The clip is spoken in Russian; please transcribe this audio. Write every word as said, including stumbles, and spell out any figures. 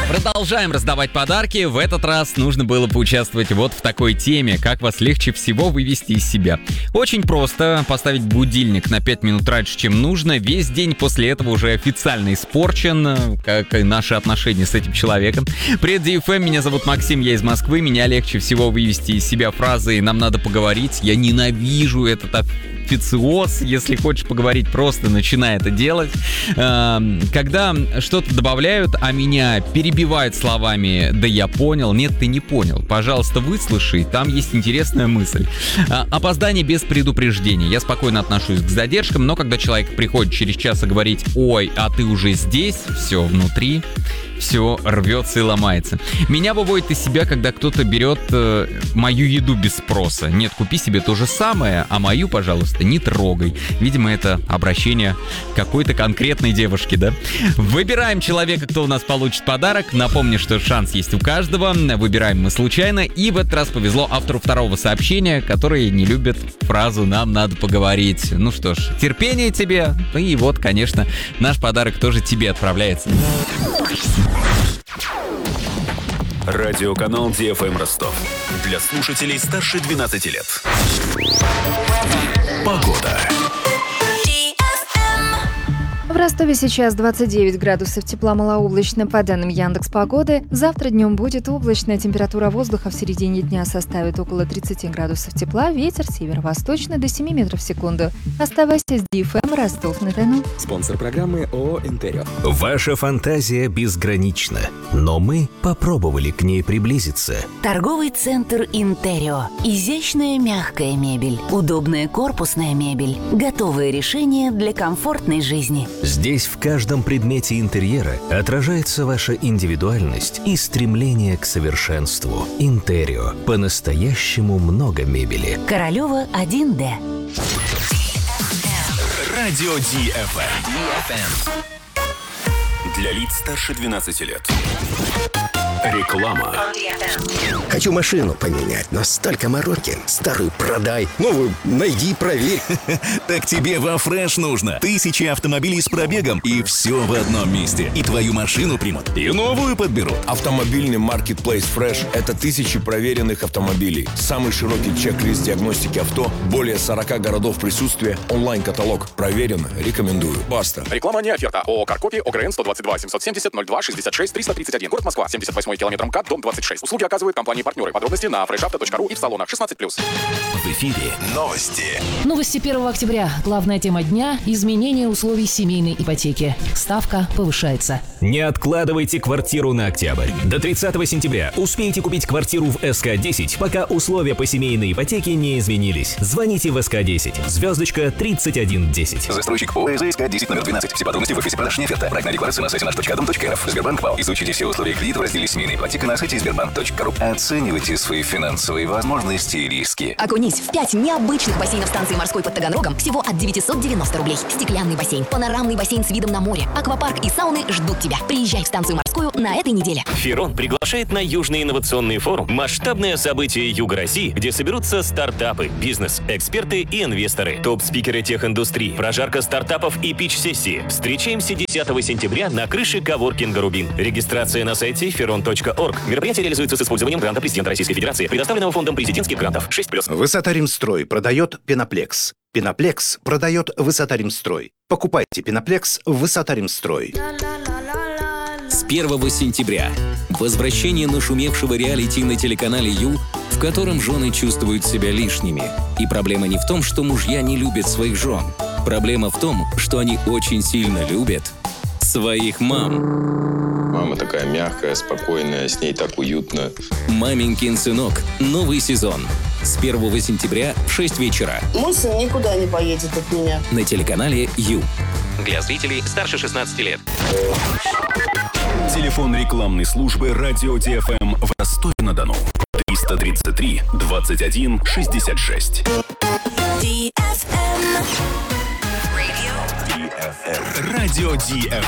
Продолжаем раздавать подарки. В этот раз нужно было поучаствовать вот в такой теме. Как вас легче всего вывести из себя? Очень просто. Поставить будильник на пять минут раньше, чем нужно. Весь день после этого уже официально испорчен, как и наши отношения с этим человеком. Привет, ди эф эм, меня зовут Максим, я из Москвы. Меня легче всего вывести из себя фразой «нам надо поговорить». Я ненавижу этот официоз. Если хочешь поговорить, просто начинай это делать. Когда что-то добавляют, а меня перебивают словами «да я понял», «нет, ты не понял», пожалуйста, выслушай, там есть интересная мысль. Опоздание без предупреждения. Я спокойно отношусь к задержкам, но когда человек приходит через час и говорит «ой, а ты уже здесь», все внутри, все рвется и ломается. Меня выводит из себя, когда кто-то берет э, мою еду без спроса. Нет, купи себе то же самое, а мою, пожалуйста, не трогай. Видимо, это обращение к какой-то конкретной девушке, да? Выбираем человека, кто у нас получит подарок. Напомню, что шанс есть у каждого. Выбираем мы случайно. И в этот раз повезло автору второго сообщения, который не любит фразу «нам надо поговорить». Ну что ж, терпение тебе. И вот, конечно, наш подарок тоже тебе отправляется. Радиоканал ди эф эм Ростов. Для слушателей старше двенадцати лет. Погода. В Ростове сейчас двадцать девять градусов тепла, малооблачно. По данным Яндекс.Погоды, завтра днем будет облачно. Температура воздуха в середине дня составит около тридцать градусов тепла. Ветер северо-восточный до семь метров в секунду. Оставайся с ди эф эм Ростов-на-Дону. Спонсор программы ООО «Интерио». Ваша фантазия безгранична, но мы попробовали к ней приблизиться. Торговый центр «Интерио». Изящная мягкая мебель, удобная корпусная мебель, готовые решения для комфортной жизни. Здесь в каждом предмете интерьера отражается ваша индивидуальность и стремление к совершенству. «Интерио». По-настоящему много мебели. Королева один дэ. Радио ди эф эм. Для лиц старше двенадцати лет. Реклама. Хочу машину поменять, но столько мороки. Старую продай, новую найди, проверь. Так тебе во Фреш нужно. Тысячи автомобилей с пробегом, и все в одном месте. И твою машину примут, и новую подберут. Автомобильный маркетплейс Фреш – это тысячи проверенных автомобилей. Самый широкий чек-лист диагностики авто, более сорока городов присутствия, онлайн-каталог. Проверено, рекомендую. Баста. Реклама не оферта. ООО «Каркопи», ОГРН сто двадцать два семьсот семьдесят ноль два шестьдесят шесть триста тридцать один. Город Москва. семьдесят восьмой километр МКАД, дом двадцать шесть. Услуги оказывают компании-партнеры. Подробности на фрешавто точка ру и в салонах шестнадцать плюс. В эфире новости. Новости первого октября. Главная тема дня – изменение условий семейной ипотеки. Ставка повышается. Не откладывайте квартиру на октябрь. До тридцатого сентября успейте купить квартиру в эс ка десять, пока условия по семейной ипотеке не изменились. Звоните в эс ка десять. Звездочка тридцать один десять. Застройщик ООО эс ка десять номер двенадцать. Все подробности в офисе продаж не оферта. Проектная декларация на сайте наш точка дом точка эр эф. Сбербанк ВАЛ. Изучите все условия кредита в разделе «Семейная ипотека» на сайте сбербанк точка ру. Оценивайте свои финансовые возможности и риски. Окунись в пять необычных бассейнов станции морской под Таганрогом всего от девятьсот девяносто рублей. Стеклянный бассейн, панорамный бассейн с видом на море, аквапарк и сауны ждут тебя. Приезжай в станцию морскую на этой неделе. Ферон приглашает на Южный инновационный форум. Масштабное событие Юга России, где соберутся стартапы, бизнес, эксперты и инвесторы. Топ-спикеры техиндустрии, прожарка стартапов и пич-сессии. Встречаемся десятого сентября на крыше коворкинга «Рубин». Регистрация на сайте ферон точка орг. Мероприятие реализуется с использованием гранта президента Российской Федерации, предоставленного фондом президентских грантов. шесть плюс. Высота-Римстрой продает Пеноплекс. Пеноплекс продает Высота-Римстрой. Покупайте Пеноплекс в Высота-Римстрой. С первого сентября возвращение нашумевшего реалити на телеканале Ю, в котором жены чувствуют себя лишними. И проблема не в том, что мужья не любят своих жен. Проблема в том, что они очень сильно любят своих мам. Мама такая мягкая, спокойная, с ней так уютно. «Маменькин сынок». Новый сезон. С первого сентября в шесть вечера. Мой сын никуда не поедет от меня. На телеканале Ю. Для зрителей старше шестнадцати лет. Телефон рекламной службы «Радио ди эф эм» в Ростове-на-Дону. триста тридцать три двадцать один шестьдесят шесть. ди эф эм. Радио ди эф